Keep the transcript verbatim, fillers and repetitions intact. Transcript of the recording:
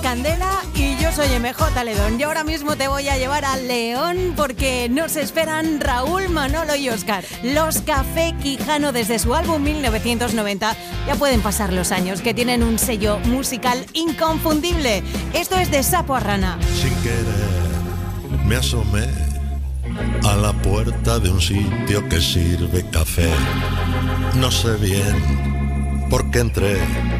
Candela y yo soy M J Ledón. Y ahora mismo te voy a llevar a León porque nos esperan Raúl, Manolo y Óscar. Los Café Quijano, desde su álbum mil novecientos noventa. Ya pueden pasar los años, que tienen un sello musical inconfundible. Esto es de Sapo a Rana. Sin querer me asomé a la puerta de un sitio que sirve café. No sé bien por qué entré,